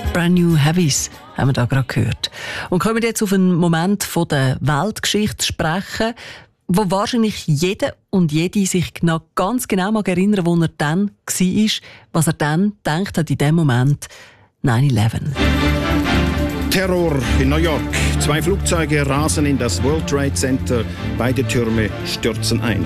Brand New Heavies haben wir da gerade gehört. Und kommen jetzt auf einen Moment von der Weltgeschichte zu sprechen, wo wahrscheinlich jeder und jede sich noch ganz genau mag erinnern, wo er dann war, was er dann gedacht hat in dem Moment 9/11. Terror in New York. 2 Flugzeuge rasen in das World Trade Center. Beide Türme stürzen ein.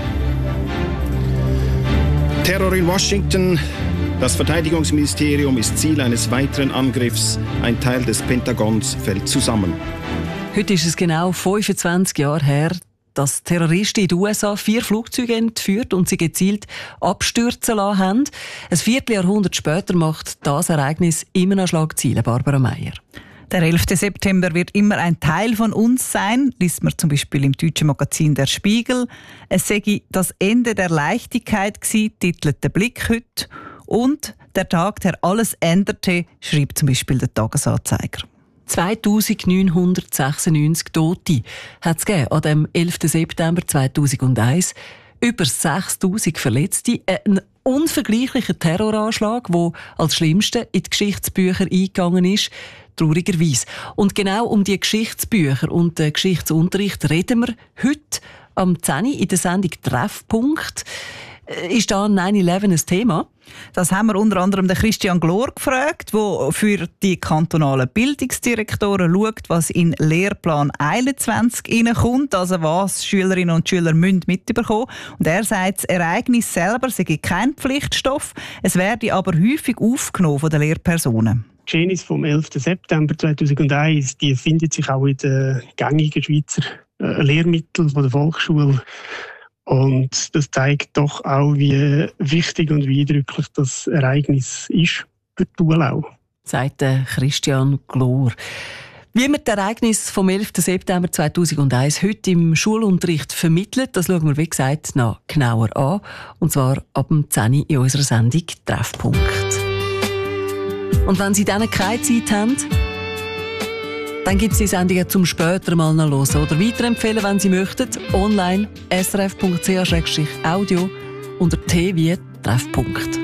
Terror in Washington. Das Verteidigungsministerium ist Ziel eines weiteren Angriffs. Ein Teil des Pentagons fällt zusammen. Heute ist es genau 25 Jahre her, dass Terroristen in den USA 4 Flugzeuge entführt und sie gezielt abstürzen lassen haben. Ein Vierteljahrhundert später macht das Ereignis immer noch Schlagzeilen, Barbara Meier. Der 11. September wird immer ein Teil von uns sein, liest man zum Beispiel im deutschen Magazin «Der Spiegel». Es sei das Ende der Leichtigkeit gewesen, titelt der Blick heute. Und der Tag, der alles änderte, schreibt zum Beispiel der Tagesanzeiger. 2996 Tote hat es an dem 11. September 2001. Über 6000 Verletzte. Ein unvergleichlicher Terroranschlag, der als schlimmste in die Geschichtsbücher eingegangen ist. Traurigerweise. Und genau um die Geschichtsbücher und den Geschichtsunterricht reden wir heute am 10 in der Sendung «Treffpunkt». Ist da 9/11 ein Thema? Das haben wir unter anderem den Christian Glor gefragt, der für die kantonalen Bildungsdirektoren schaut, was in Lehrplan 21 hineinkommt, also was Schülerinnen und Schüler mitbekommen müssen. Und er sagt, das Ereignis selber sei kein Pflichtstoff, es werde aber häufig aufgenommen von den Lehrpersonen. Die Geschehnisse vom 11. September 2001, die findet sich auch in den gängigen Schweizer Lehrmitteln von der Volksschule. Und das zeigt doch auch, wie wichtig und wie eindrücklich das Ereignis ist für die Schule auch. Sagt Christian Glor. Wie man das Ereignis vom 11. September 2001 heute im Schulunterricht vermittelt, das schauen wir, wie gesagt, noch genauer an. Und zwar ab dem 10 in unserer Sendung «Treffpunkt». Und wenn Sie dann keine Zeit haben, dann gibt es die Sendungen zum später mal noch hören oder weiterempfehlen, wenn Sie möchten, online srf.ch/audio unter T wie Treffpunkt.